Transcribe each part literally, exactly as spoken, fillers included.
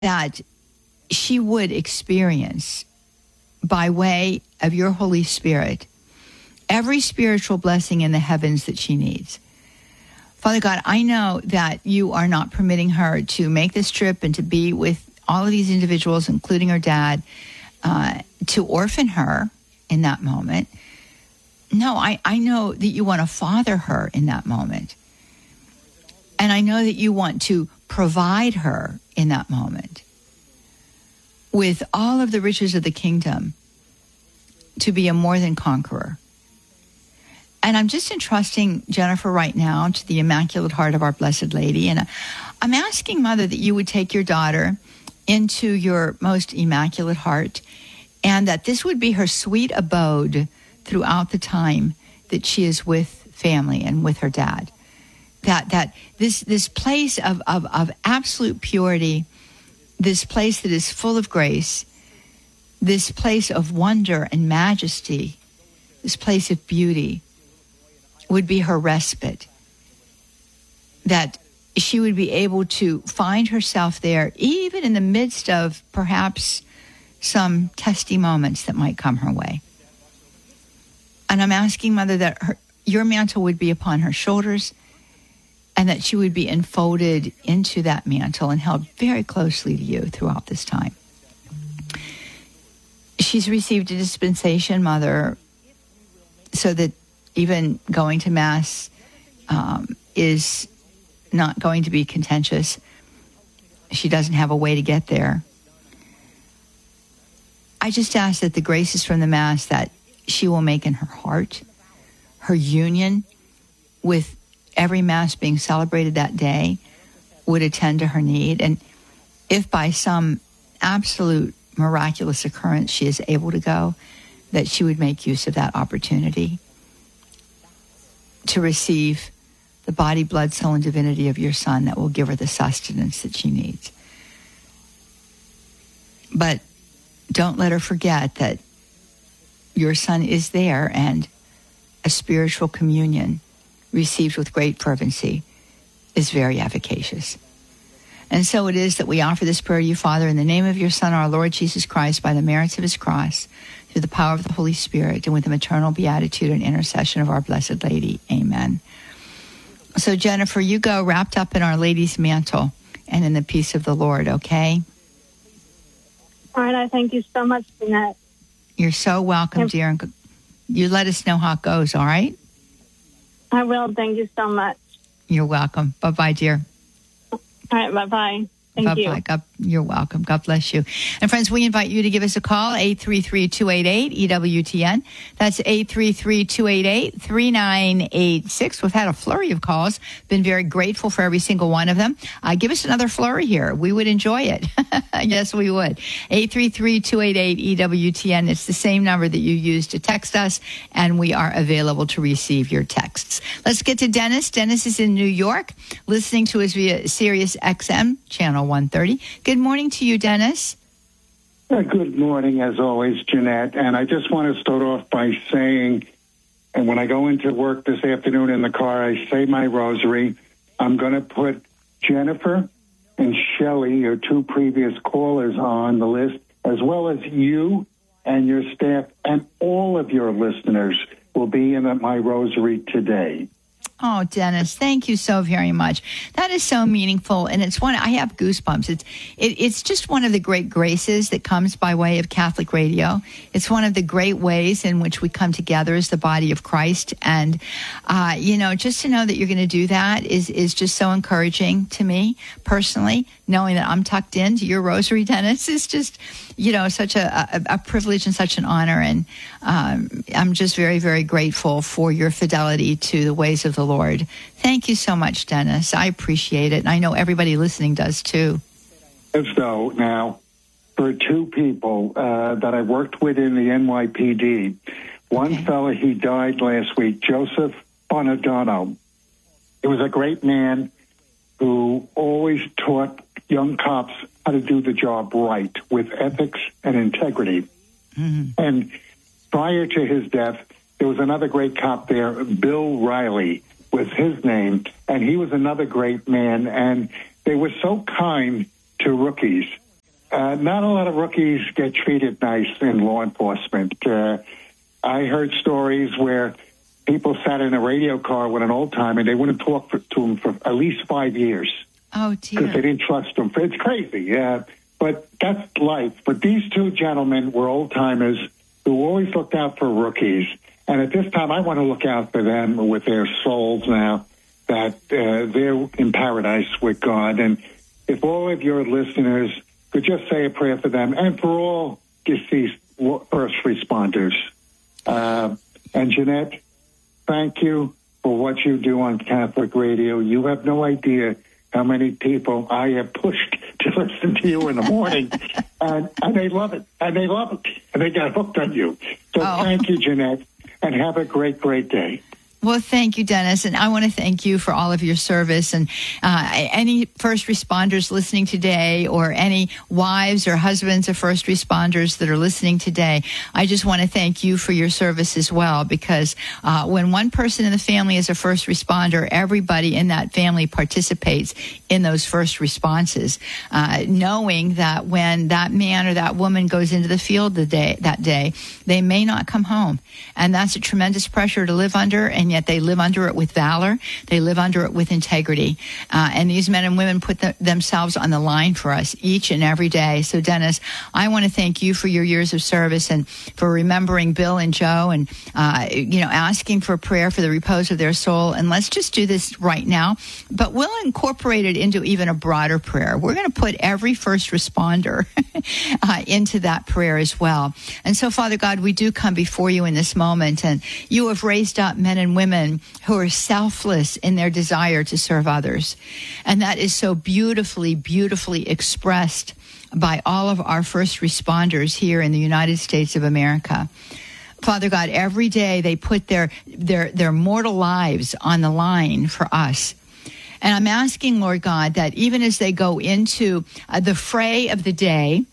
that she would experience, by way of your Holy Spirit, every spiritual blessing in the heavens that she needs. Father God, I know that you are not permitting her to make this trip and to be with all of these individuals, including her dad, uh, to orphan her in that moment. No, I, I know that you want to father her in that moment. And I know that you want to provide her in that moment with all of the riches of the kingdom to be a more than conqueror. And I'm just entrusting Jennifer right now to the Immaculate Heart of our Blessed Lady. And I'm asking, Mother, that you would take your daughter into your most Immaculate Heart, and that this would be her sweet abode throughout the time that she is with family and with her dad. That that this this place of, of, of absolute purity, this place that is full of grace, this place of wonder and majesty, this place of beauty, would be her respite. That she would be able to find herself there, even in the midst of perhaps some testy moments that might come her way. And I'm asking, Mother, that her, your mantle would be upon her shoulders, and that she would be enfolded into that mantle and held very closely to you throughout this time. She's received a dispensation, Mother, so that even going to Mass um, is not going to be contentious. She doesn't have a way to get there. I just ask that the graces from the Mass that she will make in her heart, her union with every Mass being celebrated that day, would attend to her need. And if by some absolute miraculous occurrence she is able to go, that she would make use of that opportunity to receive the body, blood, soul, and divinity of your Son that will give her the sustenance that she needs. But don't let her forget that your Son is there, and a spiritual communion received with great fervency is very efficacious. And so it is that we offer this prayer to you, Father, in the name of your Son, our Lord Jesus Christ, by the merits of his cross, through the power of the Holy Spirit, and with the maternal beatitude and intercession of our Blessed Lady. Amen. So, Jennifer, you go wrapped up in Our Lady's mantle and in the peace of the Lord, okay? All right, I thank you so much, Jeanette. You're so welcome, dear. And you let us know how it goes, all right? I will. Thank you so much. You're welcome. Bye-bye, dear. All right, bye-bye. Thank Bye-bye. you. God, you're welcome. God bless you. And friends, we invite you to give us a call, eight three three, two eight eight, E W T N. That's eight three three, two eight eight, three nine eight six. We've had a flurry of calls. Been very grateful for every single one of them. Uh, give us another flurry here. We would enjoy it. Yes, we would. eight three three, two eight eight, E W T N. It's the same number that you use to text us, and we are available to receive your texts. Let's get to Dennis. Dennis is in New York, listening to us via Sirius X M, channel one thirty. Good morning to you, Dennis. Uh, good morning, as always, Jeanette. And I just want to start off by saying, and when I go into work this afternoon in the car, I say my rosary. I'm going to put Jennifer and Shelley, your two previous callers, on the list, as well as you and your staff, and all of your listeners will be in my rosary today. Oh, Dennis, thank you so very much. That is so meaningful, and it's one, I have goosebumps. It's it, it's just one of the great graces that comes by way of Catholic radio. It's one of the great ways in which we come together as the body of Christ, and, uh, you know, just to know that you're going to do that is, is just so encouraging to me, personally. Knowing that I'm tucked into your rosary, Dennis, is just, you know, such a, a, a privilege and such an honor, and um, I'm just very, very grateful for your fidelity to the ways of the Lord. Thank you so much, Dennis. I appreciate it, and I know everybody listening does too. So now, for two people uh, that I worked with in the N Y P D, one okay. fella, he died last week, Joseph Bonadano. He was a great man who always taught young cops how to do the job right with ethics and integrity. Mm-hmm. And prior to his death, there was another great cop there, Bill Riley was his name, and he was another great man, and they were so kind to rookies. uh, not a lot of rookies get treated nice in law enforcement. Uh, I heard stories where people sat in a radio car with an old timer and they wouldn't talk for, to them for at least five years. Oh, dear. Because they didn't trust them. It's crazy, yeah. But that's life. But these two gentlemen were old timers who always looked out for rookies. And at this time, I want to look out for them with their souls now, that uh, they're in paradise with God. And if all of your listeners could just say a prayer for them and for all deceased first responders. Uh, and Jeanette, thank you for what you do on Catholic Radio. You have no idea how many people I have pushed to listen to you in the morning, and, and they love it, and they love it, and they got hooked on you. So oh. Thank you, Jeanette, and have a great, great day. Well, thank you, Dennis, and I want to thank you for all of your service. And uh, any first responders listening today, or any wives or husbands of first responders that are listening today, I just want to thank you for your service as well, because uh, when one person in the family is a first responder, everybody in that family participates in those first responses, uh, knowing that when that man or that woman goes into the field the day, that day, they may not come home. And that's a tremendous pressure to live under, and yet they live under it with valor. They live under it with integrity. Uh, and these men and women put the, themselves on the line for us each and every day. So, Dennis, I want to thank you for your years of service and for remembering Bill and Joe and, uh, you know, asking for prayer for the repose of their soul. And let's just do this right now. But we'll incorporate it into even a broader prayer. We're going to put every first responder uh, into that prayer as well. And so, Father God, we do come before you in this moment, and you have raised up men and women who are selfless in their desire to serve others. And that is so beautifully, beautifully expressed by all of our first responders here in the United States of America. Father God, every day they put their their their mortal lives on the line for us. And I'm asking, Lord God, that even as they go into uh, the fray of the day,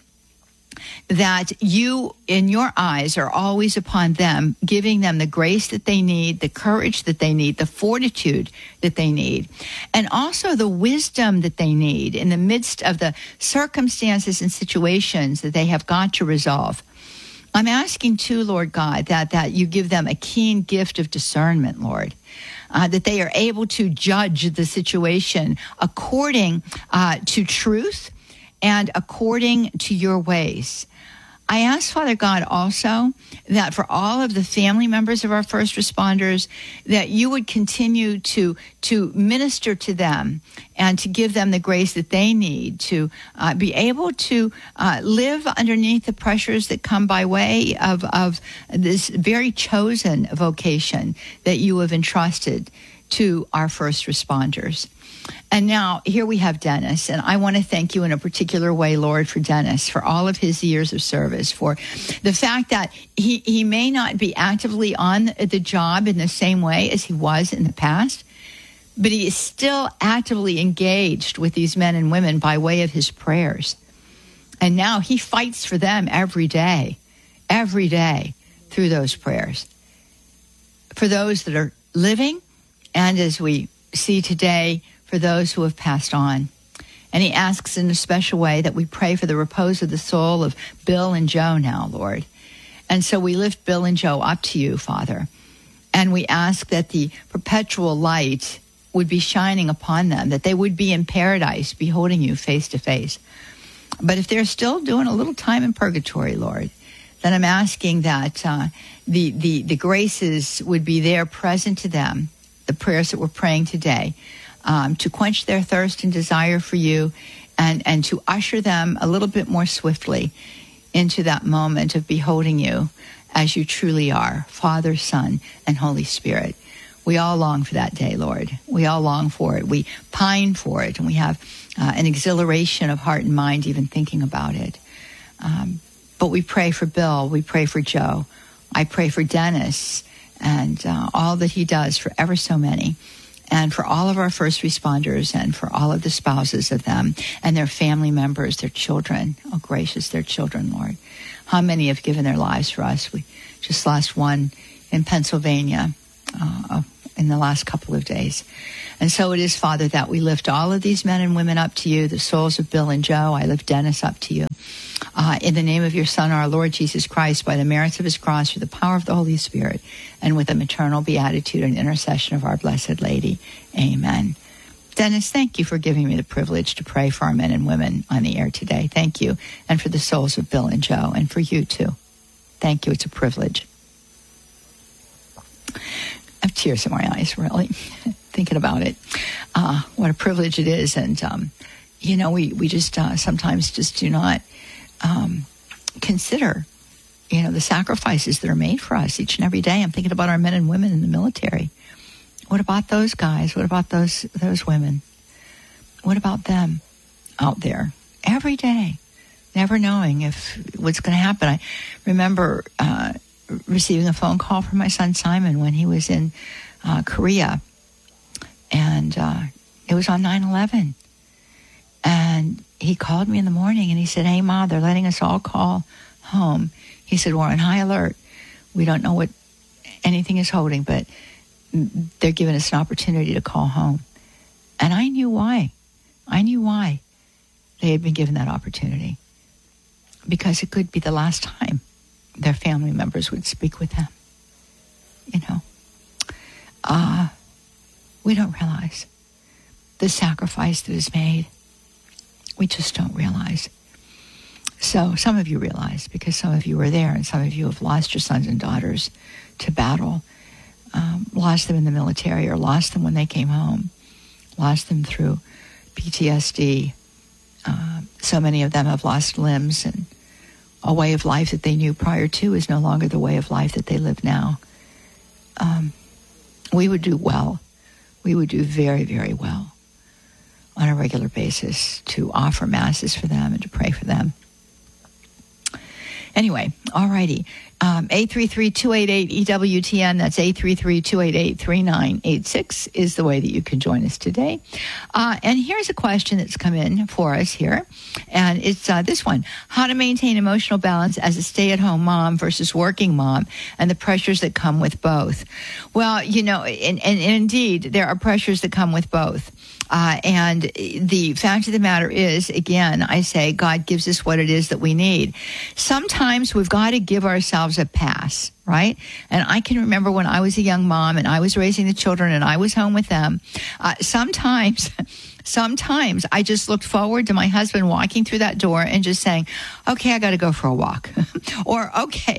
that you, in your eyes, are always upon them, giving them the grace that they need, the courage that they need, the fortitude that they need, and also the wisdom that they need in the midst of the circumstances and situations that they have got to resolve. I'm asking, too, Lord God, that, that you give them a keen gift of discernment, Lord, uh, that they are able to judge the situation according uh, to truth and according to your ways. I ask, Father God, also that for all of the family members of our first responders, that you would continue to, to minister to them and to give them the grace that they need to uh, be able to uh, live underneath the pressures that come by way of, of this very chosen vocation that you have entrusted to our first responders. And now, here we have Dennis, and I want to thank you in a particular way, Lord, for Dennis, for all of his years of service, for the fact that he, he may not be actively on the job in the same way as he was in the past, but he is still actively engaged with these men and women by way of his prayers. And now he fights for them every day, every day through those prayers. For those that are living, and as we see today, for those who have passed on. And he asks in a special way that we pray for the repose of the soul of Bill and Joe now, Lord. And so we lift Bill and Joe up to you, Father. And we ask that the perpetual light would be shining upon them, that they would be in paradise, beholding you face to face. But if they're still doing a little time in purgatory, Lord, then I'm asking that uh, the, the, the graces would be there present to them, the prayers that we're praying today, Um, to quench their thirst and desire for you, and, and to usher them a little bit more swiftly into that moment of beholding you as you truly are, Father, Son, and Holy Spirit. We all long for that day, Lord. We all long for it. We pine for it, and we have uh, an exhilaration of heart and mind even thinking about it. Um, but we pray for Bill. We pray for Joe. I pray for Dennis and uh, all that he does for ever so many, and for all of our first responders, and for all of the spouses of them and their family members, their children. Oh, gracious, their children, Lord. How many have given their lives for us? We just lost one in Pennsylvania uh, in the last couple of days. And so it is, Father, that we lift all of these men and women up to you, the souls of Bill and Joe. I lift Dennis up to you. uh, in the name of your Son, our Lord Jesus Christ, by the merits of his cross, through the power of the Holy Spirit, and with the maternal beatitude and intercession of our Blessed Lady. Amen. Dennis, thank you for giving me the privilege to pray for our men and women on the air today. Thank you. And for the souls of Bill and Joe, and for you too. Thank you. It's a privilege. I have tears in my eyes, really, thinking about it. Uh, what a privilege it is. And, um, you know, we, we just uh, sometimes just do not um, consider, you know, the sacrifices that are made for us each and every day. I'm thinking about our men and women in the military. What about those guys? What about those those women? What about them out there every day, never knowing if what's going to happen? I remember uh, receiving a phone call from my son Simon when he was in uh, Korea, and uh, it was on nine eleven. And he called me in the morning and he said, "Hey, Ma, they're letting us all call home." He said, "We're on high alert. We don't know what anything is holding, but they're giving us an opportunity to call home." And I knew why. I knew why they had been given that opportunity. Because it could be the last time their family members would speak with them. You know, uh, we don't realize the sacrifice that is made. We just don't realize. So some of you realize, because some of you were there, and some of you have lost your sons and daughters to battle. Um, lost them in the military, or lost them when they came home, lost them through P T S D. Uh, so many of them have lost limbs, and a way of life that they knew prior to is no longer the way of life that they live now. Um, we would do well. We would do very, very well on a regular basis to offer masses for them and to pray for them. Anyway, all righty. Um, eight three three, two eight eight, E W T N. That's eight three three, two eight eight, three nine eight six is the way that you can join us today. Uh, and here's a question that's come in for us here. And it's uh, this one: how to maintain emotional balance as a stay-at-home mom versus working mom, and the pressures that come with both. Well, you know, and, and, and indeed, there are pressures that come with both. Uh, and the fact of the matter is, again, I say God gives us what it is that we need. Sometimes we've got to give ourselves a pass, right? And I can remember when I was a young mom and I was raising the children and I was home with them. Uh, sometimes... Sometimes I just looked forward to my husband walking through that door and just saying, okay, I got to go for a walk. Or, okay,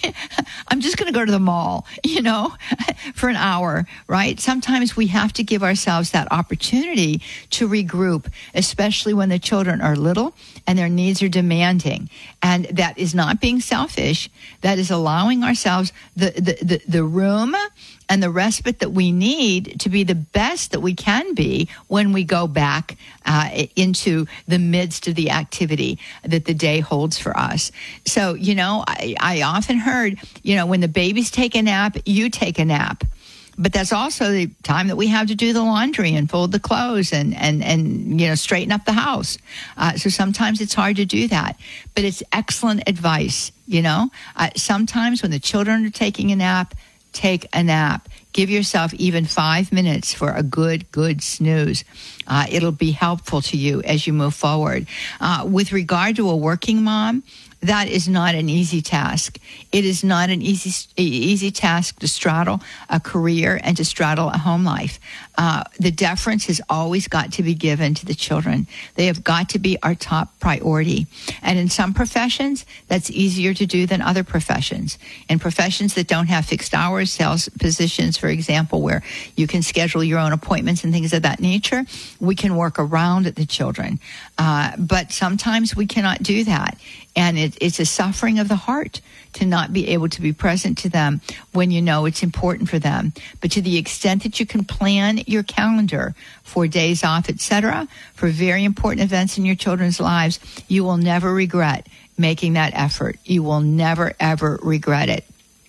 I'm just going to go to the mall, you know, for an hour, right? Sometimes we have to give ourselves that opportunity to regroup, especially when the children are little and their needs are demanding. And that is not being selfish. That is allowing ourselves the, the, the, the room and the respite that we need to be the best that we can be when we go back uh, into the midst of the activity that the day holds for us. So, you know, I, I often heard, you know, when the babies take a nap, you take a nap. But that's also the time that we have to do the laundry and fold the clothes and, and, and you know, straighten up the house. Uh, so sometimes it's hard to do that. But it's excellent advice, you know. Uh, sometimes when the children are taking a nap, take a nap. Give yourself even five minutes for a good, good snooze. Uh, it'll be helpful to you as you move forward. Uh, with regard to a working mom, that is not an easy task. It is not an easy easy task to straddle a career and to straddle a home life. Uh, the deference has always got to be given to the children. They have got to be our top priority. And in some professions, that's easier to do than other professions. In professions that don't have fixed hours, sales positions, for example, where you can schedule your own appointments and things of that nature, we can work around the children. Uh, but sometimes we cannot do that. And it, it's a suffering of the heart to not be able to be present to them when you know it's important for them. But to the extent that you can plan your calendar for days off, et cetera, for very important events in your children's lives, you will never regret making that effort. You will never, ever regret it.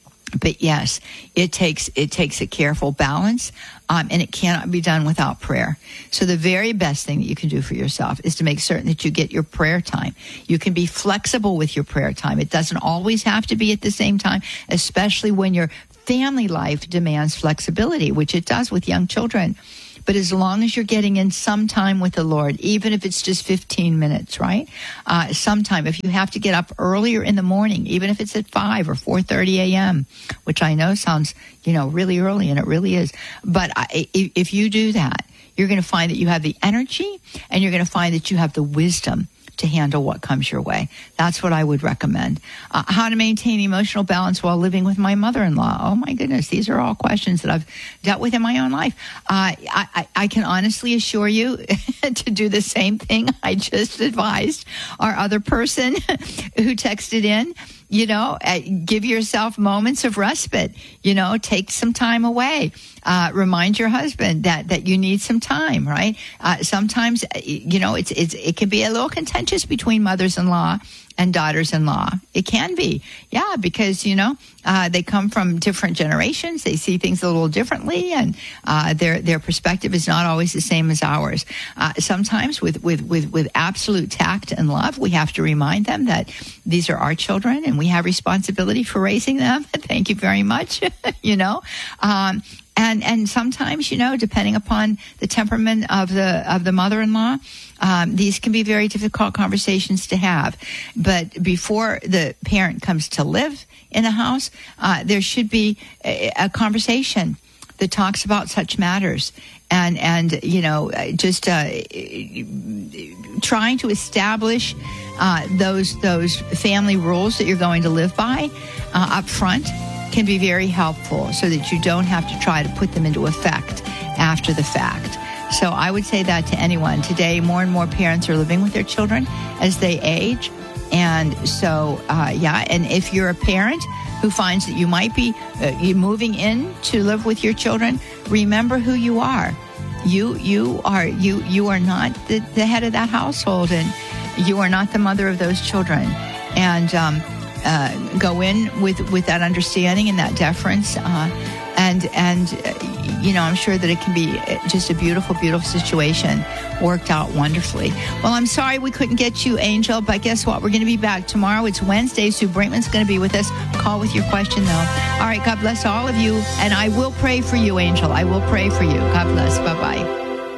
But yes, it takes it takes a careful balance, um, and it cannot be done without prayer. So the very best thing that you can do for yourself is to make certain that you get your prayer time. You can be flexible with your prayer time. It doesn't always have to be at the same time, especially when your family life demands flexibility, which it does with young children. But as long as you're getting in some time with the Lord, even if it's just fifteen minutes, right? Uh, sometime, if you have to get up earlier in the morning, even if it's at five or four thirty a.m., which I know sounds, you know, really early, and it really is. But I, if you do that, you're going to find that you have the energy, and you're going to find that you have the wisdom to handle what comes your way. That's what I would recommend. Uh, how to maintain emotional balance while living with my mother-in-law. Oh my goodness, these are all questions that I've dealt with in my own life. Uh, I, I, I can honestly assure you to do the same thing I just advised our other person who texted in. You know, uh, give yourself moments of respite. You know, take some time away. Uh, remind your husband that, that you need some time, right? Uh, sometimes, you know, it's, it's, it can be a little contentious between mothers-in-law and daughters-in-law. It can be. Yeah, because, you know, uh, they come from different generations. They see things a little differently, and uh, their their perspective is not always the same as ours. Uh, sometimes with, with, with, with absolute tact and love, we have to remind them that these are our children, and we have responsibility for raising them. Thank you very much, you know. Um, And and sometimes, you know, depending upon the temperament of the of the mother-in-law, um, these can be very difficult conversations to have. But before the parent comes to live in a house, uh, there should be a, a conversation that talks about such matters. And, and you know, just uh, trying to establish uh, those those family rules that you're going to live by uh, up front can be very helpful, so that you don't have to try to put them into effect after the fact. So I would say that to anyone. Today, more and more parents are living with their children as they age. And so, uh, yeah, and if you're a parent who finds that you might be uh, you moving in to live with your children, remember who you are. You you are you you are not the, the head of that household, and you are not the mother of those children. And um Uh, go in with, with that understanding and that deference, uh, and and uh, you know, I'm sure that it can be just a beautiful, beautiful situation, worked out wonderfully. Well, I'm sorry we couldn't get you, Angel, but guess what? We're going to be back tomorrow. It's Wednesday. Sue Brinkman's going to be with us. Call with your question, though. All right, God bless all of you, and I will pray for you, Angel. I will pray for you. God bless. Bye-bye.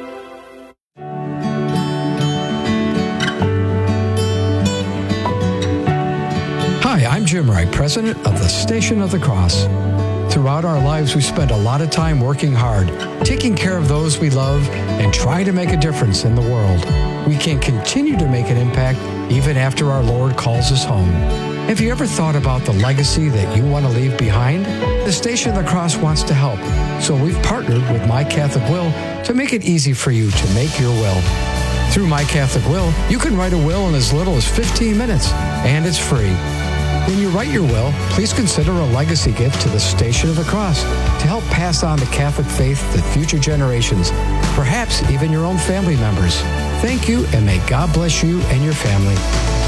Hi, I'm Jim Wright, president of the Station of the Cross. Throughout our lives, we spend a lot of time working hard, taking care of those we love, and trying to make a difference in the world. We can continue to make an impact even after our Lord calls us home. Have you ever thought about the legacy that you want to leave behind? The Station of the Cross wants to help, so we've partnered with My Catholic Will to make it easy for you to make your will. Through My Catholic Will, you can write a will in as little as fifteen minutes, and it's free. When you write your will, please consider a legacy gift to the Station of the Cross to help pass on the Catholic faith to future generations, perhaps even your own family members. Thank you, and may God bless you and your family.